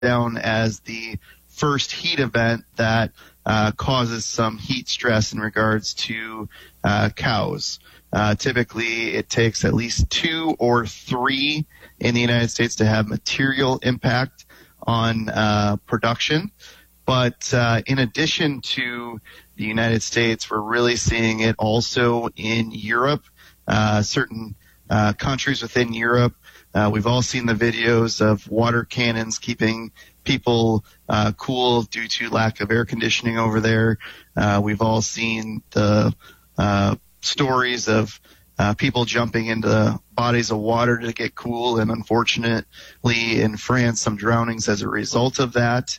down as the first heat event that causes some heat stress in regards to cows. Typically, it takes at least 2 or 3 in the United States to have material impact on production. But in addition to the United States, we're really seeing it also in Europe, certain countries within Europe. We've all seen the videos of water cannons keeping people cool due to lack of air conditioning over there. We've all seen the stories of people jumping into bodies of water to get cool, and unfortunately in France, some drownings as a result of that.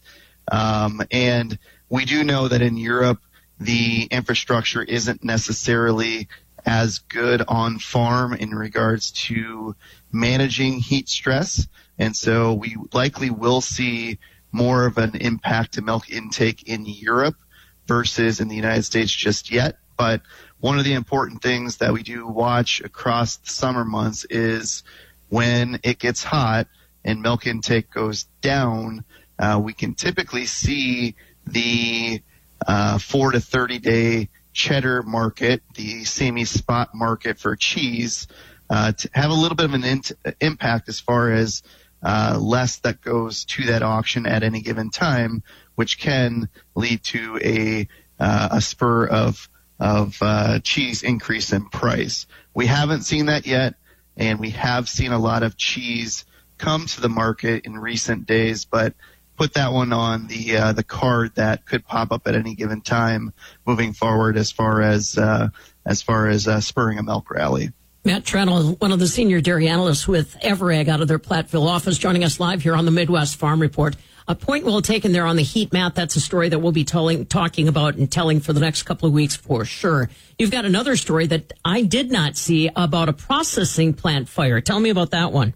And we do know that in Europe, the infrastructure isn't necessarily as good on farm in regards to managing heat stress. And so we likely will see more of an impact to milk intake in Europe versus in the United States just yet. But one of the important things that we do watch across the summer months is when it gets hot and milk intake goes down, we can typically see the 4 to 30 day cheddar market, the semi-spot market for cheese, to have a little bit of an impact as far as less that goes to that auction at any given time, which can lead to a spur of cheese increase in price. We haven't seen that yet, and we have seen a lot of cheese come to the market in recent days, but put that one on the card that could pop up at any given time moving forward as far as spurring a milk rally. Matt Treadle, one of the senior dairy analysts with Everegg out of their Platteville office, joining us live here on the Midwest Farm Report. A point well taken there on the heat, Matt. That's a story that we'll be talking about and telling for the next couple of weeks for sure. You've got another story that I did not see about a processing plant fire. Tell me about that one.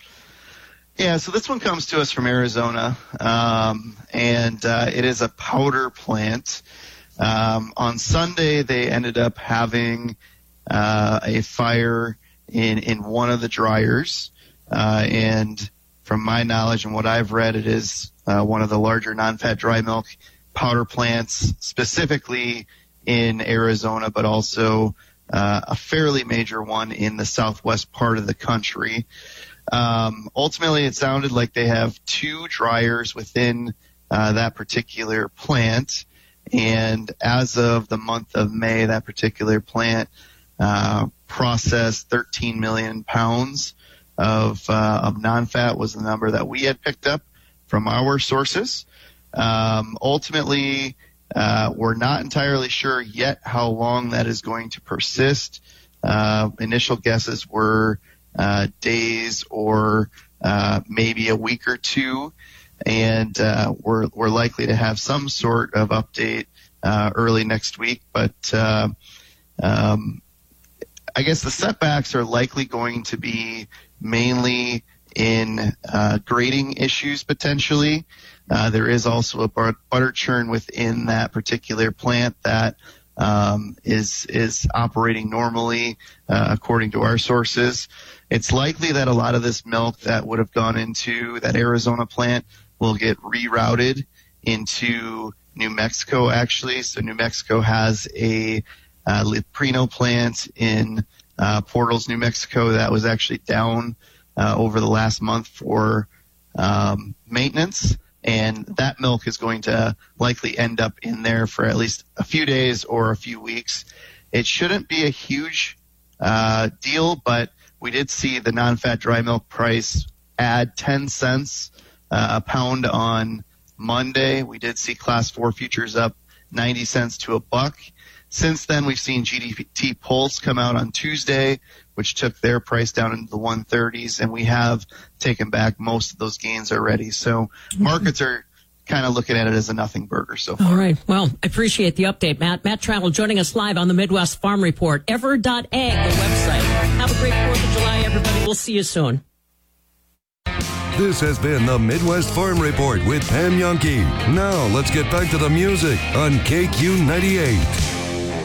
Yeah, so this one comes to us from Arizona, and it is a powder plant. On Sunday, they ended up having a fire in one of the dryers, and from my knowledge and what I've read, it is one of the larger non-fat dry milk powder plants, specifically in Arizona, but also a fairly major one in the southwest part of the country. Ultimately, it sounded like they have 2 dryers within that particular plant, and as of the month of May, that particular plant processed 13 million pounds of non-fat was the number that we had picked up from our sources. Ultimately, we're not entirely sure yet how long that is going to persist. Initial guesses were days or maybe a week or 2, and we're likely to have some sort of update early next week. But I guess the setbacks are likely going to be mainly in grading issues potentially. There is also a butter churn within that particular plant that is operating normally according to our sources. It's likely that a lot of this milk that would have gone into that Arizona plant will get rerouted into New Mexico, actually. So New Mexico has a Leprino plant in Portals, New Mexico, that was actually down over the last month for maintenance, and that milk is going to likely end up in there for at least a few days or a few weeks. It shouldn't be a huge deal, but we did see the non-fat dry milk price add 10 cents a pound on Monday. We did see Class 4 futures up 90 cents to $1. Since then, we've seen GDT Pulse come out on Tuesday, which took their price down into the 130s, and we have taken back most of those gains already. So markets are kind of looking at it as a nothing burger so far. All right. Well, I appreciate the update, Matt. Matt Treadle joining us live on the Midwest Farm Report. Ever.ag, the website. Have a great 4th of July, everybody. We'll see you soon. This has been the Midwest Farm Report with Pam Jahnke. Now let's get back to the music on KQ 98.